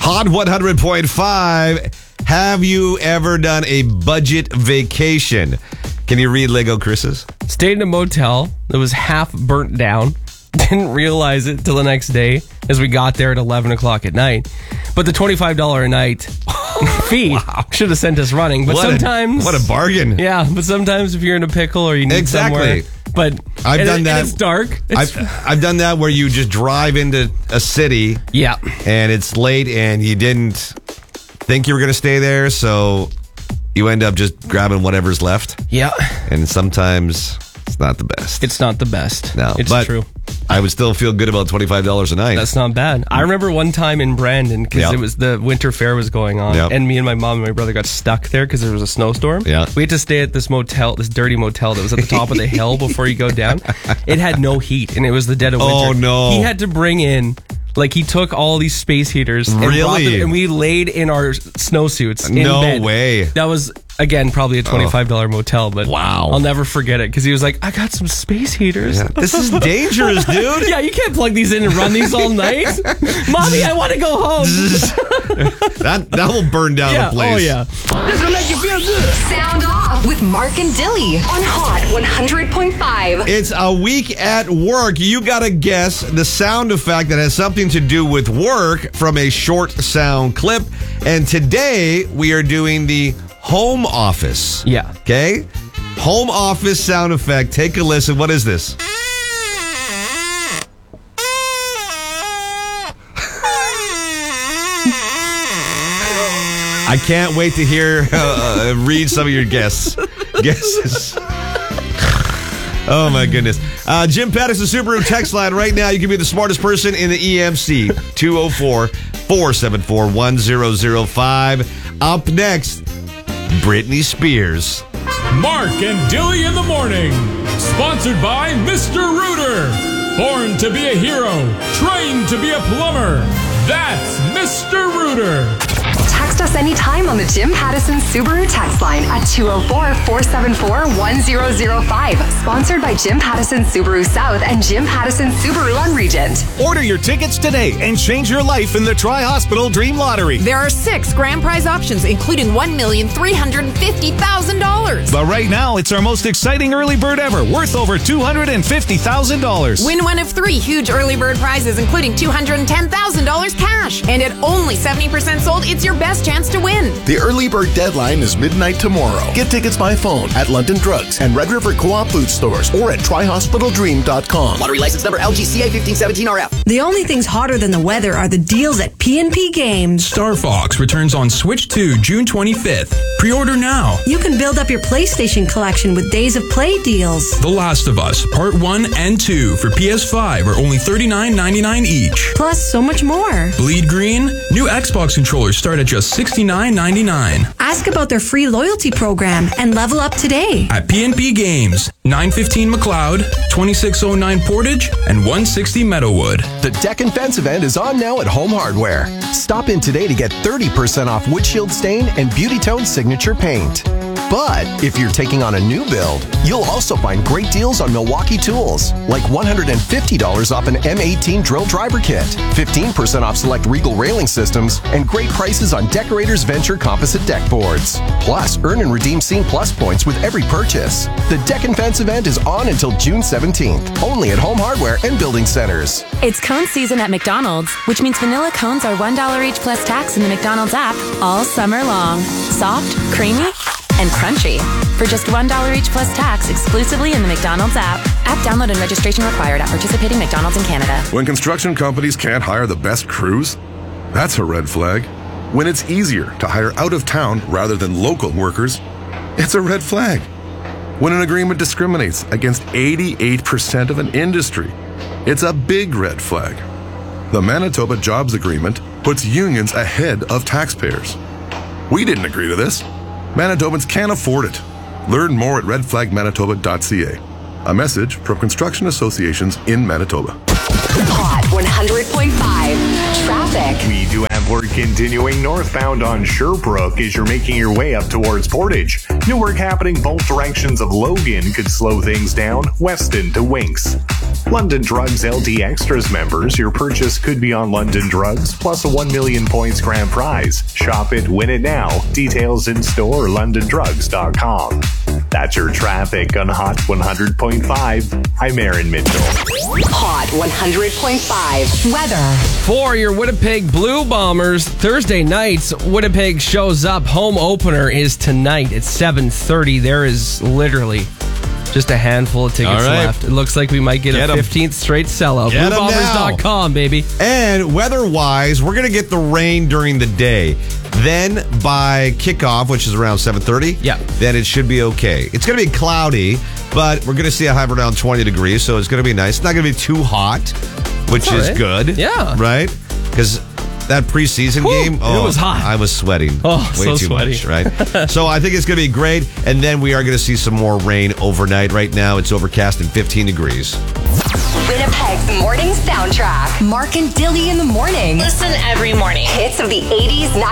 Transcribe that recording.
Hot 100.5. Have you ever done a budget vacation? Can you read Lego Chris's? Stayed in a motel that was half burnt down. Didn't realize it till the next day as we got there at 11 o'clock at night. But the $25 a night fee should have sent us running. But sometimes... What a bargain. Yeah, but sometimes if you're in a pickle or you need somewhere... But I've done that. And it's dark. I've done that where you just drive into a city. Yeah. And it's late and you didn't think you were going to stay there, so you end up just grabbing whatever's left. Yeah. And sometimes it's not the best. It's not the best. No, it's true. I would still feel good about $25 a night. That's not bad. I remember one time in Brandon, because it was the winter fair was going on, and me and my mom and my brother got stuck there because there was a snowstorm. Yeah. We had to stay at this motel, this dirty motel that was at the top of the hill before you go down. It had no heat, and it was the dead of winter. Oh, no. He had to bring in... he took all these space heaters and brought them, and we laid in our snowsuits in bed. No way. That was, again, probably a $25 motel, but wow. I'll never forget it because he was like, I got some space heaters. Yeah. This is dangerous, dude. Yeah, you can't plug these in and run these all night. Mommy, I want to go home. that will burn down the place. Oh, yeah. This will make you feel good. Sound off with Mark and Dilly on Hot 100.5. It's a week at work. You got to guess the sound effect that has something to do with work from a short sound clip. And today we are doing the home office. Yeah. Okay? Home office sound effect. Take a listen. What is this? I can't wait to hear, read some of your guesses. Oh, my goodness. Jim Pattison Subaru text line right now. You can be the smartest person in the EMC. 204-474-1005. Up next, Britney Spears. Mark and Dilly in the morning. Sponsored by Mr. Rooter. Born to be a hero. Trained to be a plumber. That's Mr. Rooter. Text us anytime on the Jim Pattison Subaru text line at 204-474-1005. Sponsored by Jim Pattison Subaru South and Jim Pattison Subaru on Regent. Order your tickets today and change your life in the Tri-Hospital Dream Lottery. There are 6 grand prize options, including $1,350,000. But right now, it's our most exciting early bird ever, worth over $250,000. Win one of 3 huge early bird prizes, including $210,000 cash. And at only 70% sold, it's your best chance to win. The early bird deadline is midnight tomorrow. Get tickets by phone at London Drugs and Red River Co-op food stores or at TriHospitalDream.com. Lottery license number LGCA 1517RF. The only things hotter than the weather are the deals at PNP Games. Star Fox returns on Switch 2 June 25th. Pre-order now. You can build up your PlayStation collection with Days of Play deals. The Last of Us Part 1 and 2 for PS5 are only $39.99 each. Plus so much more. Bleed Green? New Xbox controllers start at just $69.99. Ask about their free loyalty program and level up today. At PNP Games, 915 McLeod, 2609 Portage, and 160 Meadowwood. The Deck and Fence event is on now at Home Hardware. Stop in today to get 30% off windshield stain and Beauty Tone signature paint. But if you're taking on a new build, you'll also find great deals on Milwaukee tools, like $150 off an M18 drill driver kit, 15% off select Regal railing systems, and great prices on Decorators Venture composite deck boards. Plus, earn and redeem Scene Plus points with every purchase. The Deck and Fence event is on until June 17th, only at Home Hardware and Building Centers. It's cone season at McDonald's, which means vanilla cones are $1 each plus tax in the McDonald's app all summer long. Soft, creamy, and crunchy. For just $1 each plus tax exclusively in the McDonald's app. App download and registration required at participating McDonald's in Canada. When construction companies can't hire the best crews, that's a red flag. When it's easier to hire out of town rather than local workers, it's a red flag. When an agreement discriminates against 88% of an industry, it's a big red flag. The Manitoba Jobs Agreement puts unions ahead of taxpayers. We didn't agree to this. Manitobans can't afford it. Learn more at redflagmanitoba.ca. A message from construction associations in Manitoba. Hot 100.5. Traffic. We do have work continuing northbound on Sherbrooke as you're making your way up towards Portage. New work happening both directions of Logan could slow things down west into Winks. London Drugs LD Extras members, your purchase could be on London Drugs plus a 1 million points grand prize. Shop it, win it now. Details in store or londondrugs.com. That's your traffic on Hot 100.5. I'm Aaron Mitchell. Hot 100.5 weather. For your Winnipeg Blue Bombers, Thursday nights, Winnipeg shows up. Home opener is tonight at 7:30. There is literally just a handful of tickets left. It looks like we might get a 15th straight sellout. BlueBombers.com, baby. And weather-wise, we're going to get the rain during the day. Then by kickoff, which is around 7:30, then it should be okay. It's going to be cloudy, but we're going to see a high of around 20 degrees, so it's going to be nice. It's not going to be too hot, which is good. Yeah. Right? Because that preseason game, it was hot. I was sweating way so too sweaty. much, right? So I think it's going to be great. And then we are going to see some more rain overnight. Right now, it's overcast and 15 degrees. Winnipeg's morning soundtrack. Mark and Dilly in the morning. Listen every morning. Hits of the 80s,